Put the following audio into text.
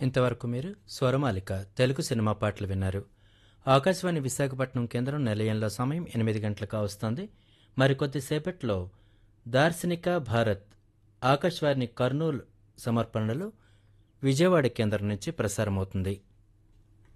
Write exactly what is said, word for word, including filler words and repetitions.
ఇంతవరకు మీరు స్వరమాలిక తెలుగు సినిమా పాటలు విన్నారు. ఆకాశవాణి విశాఖపట్నం కేంద్రం నిలయంలో సమయం ఎనిమిది గంటలకు వస్తోంది. మరికొద్దిసేపట్లో దార్శనిక భారత్ ఆకాశవాణి కర్నూలు సమర్పణలో విజయవాడ కేంద్రం నుంచి ప్రసారమవుతుంది.